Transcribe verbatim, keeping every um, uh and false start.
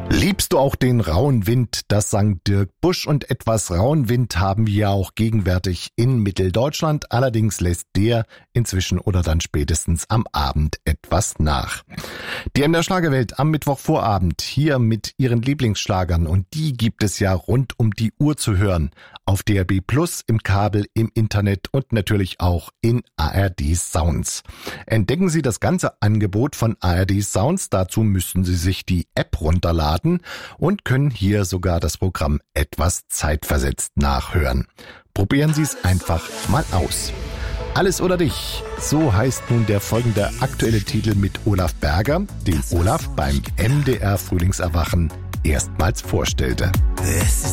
Liebst du auch den rauen Wind? Das sang Dirk Busch, und etwas rauen Wind haben wir ja auch gegenwärtig in Mitteldeutschland. Allerdings lässt der inzwischen oder dann spätestens am Abend etwas nach. Die M D R Schlagerwelt am Mittwochvorabend hier mit ihren Lieblingsschlagern, und die gibt es ja rund um die Uhr zu hören. Auf D R B Plus, im Kabel, im Internet und natürlich auch in A R D Sounds. Entdecken Sie das ganze Angebot von A R D Sounds. Dazu müssen Sie sich die App runterladen und können hier sogar das Programm etwas zeitversetzt nachhören. Probieren Sie es einfach mal aus. Alles oder dich, so heißt nun der folgende aktuelle Titel mit Olaf Berger, den Olaf beim M D R Frühlingserwachen erstmals vorstellte. Es ist